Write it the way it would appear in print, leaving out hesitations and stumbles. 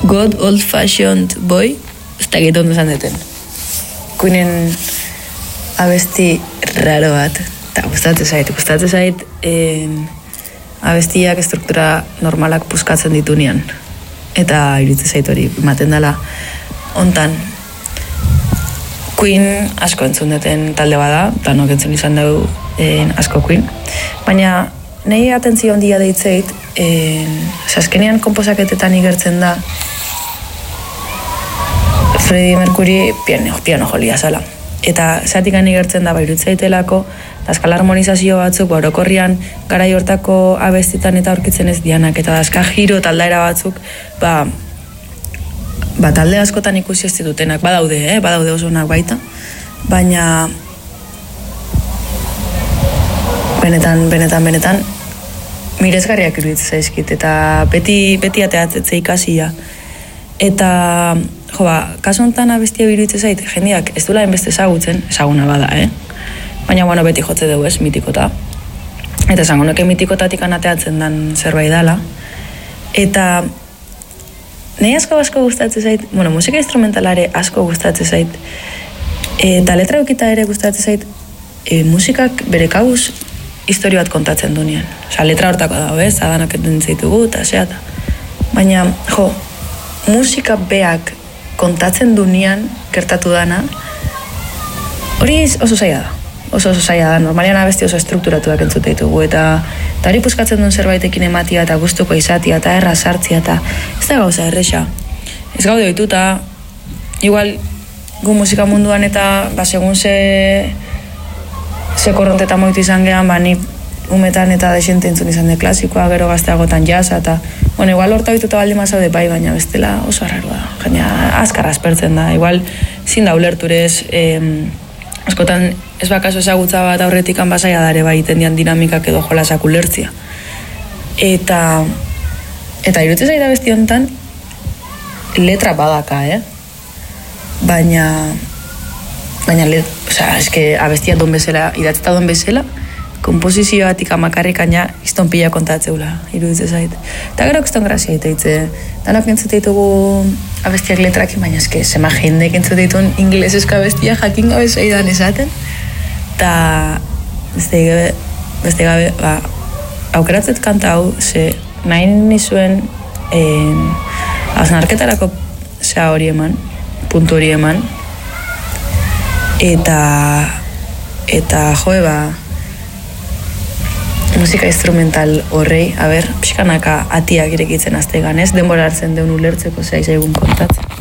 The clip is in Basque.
God Old Fashioned Boy, ez da gitu ondo esan deten. Queenen abesti raro bat, eta gustatzen zait abestiak struktura normalak puskatzen ditunean. Eta iruditzen zait hori, ematen dela hontan. Queen asko entzun deten talde bada, eta nok entzun izan dugu asko Queen. Baina nahi atentzio handia deitzeit, azkenean komposaketetan igertzen da Freddie Mercury piano jolia zala. Eta zatik igertzen da iruditzaitelako, dazkal harmonizazio batzuk, orokorrian garai hortako abestitan eta aurkitzen ez dianak, eta dazka giro eta aldaera batzuk, talde askotan ikusi ez ditutenak, badaude oso onak baita, baina benetan miresgarriak iruditzen zaizkit, eta beti ateatzea ikasia. Eta, kasu honetan abestia iruditzen zait, jendeak ez duela enbeste ezaguna bada, Baina, beti jotze dugu ez, mitikota. Eta esango nuke mitikotatik ateatzen den zerbait dela. Eta nahi asko gustatzen zait, musika instrumentalare asko gustatzen zait, eta letra eukita ere gustatzen zait, musikak bere kabuz historio bat kontatzen duenean. Letra hortako dago, adanak entzun ditugu, eta zeata. Baina, musika beak kontatzen duenean gertatu dana, hori oso zaila da. Oso zaila da, normalian abesti oso estrukturatuak entzute ditugu, eta hori puskatzen duen zerbaitekin ematia, eta gustuko izatia, eta erra sartzia, eta ez da gauza erresa. Ez gaude ohituta, igual gu musika munduan eta segun ze korronteta moitu izan gehan, ni umetan eta desente entzun izan de klasikoa, gero gazteagotan jazza, eta igual horta ohituta baldin mazaude baina bestela oso arraroa da. Gaina azkarra aspertzen da, igual zin da ulerturez, askotan ez bakaso ezagutza bat aurretikan basaia dare baiten dian dinamikak edo jolasak ulertzia. Eta iruditzen zait abesti honetan letra badaka, Baina abestia don bezala, idatzeta don bezala, komposizioatik amakarrikan izton pila kontatzeula, iruditzen zait. Eta gero kiston grazia iteitze, danak entzute ditugu abestiak letrakin, baina zema jendek entzute ditun inglesezko abestia jakin gabe zaidan esaten. Eta beste gabe, aukeratzet kanta hau, ze nahi nizuen hausnarketarako hori eman, puntu hori eman, eta musika instrumental horrei, pixkanaka atiak irekitzen azte ganez, denbora hartzen deun ulertzeko zaiz egun kontatzen.